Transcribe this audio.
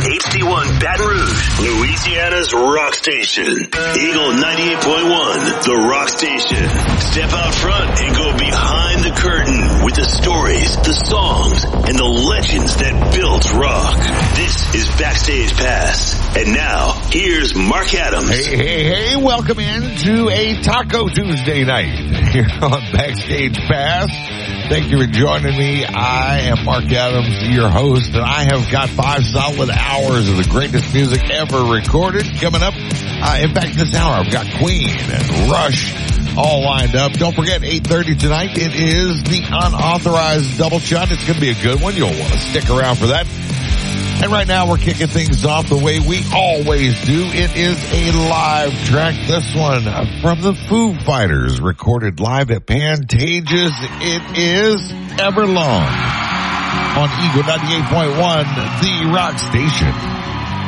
HD1 Baton Rouge, Louisiana's rock station. Eagle 98.1, the rock station. Step out front and go behind the curtain with the stories, the songs, and the legends that built rock. This is Backstage Pass. And now, here's Mark Adams. Hey, welcome into a Taco Tuesday night here on Backstage Pass. Thank you for joining me. I am Mark Adams, your host, and I have got 5 solid hours of the greatest music ever recorded coming up. In fact, this hour I've got Queen and Rush all lined up. Don't forget, 8:30 tonight, it is the unauthorized double shot. It's going to be a good one. You'll want to stick around for that. And right now we're kicking things off the way we always do. It is a live track. This one from the Foo Fighters, recorded live at Pantages. It is Everlong on Eagle 98.1, the rock station.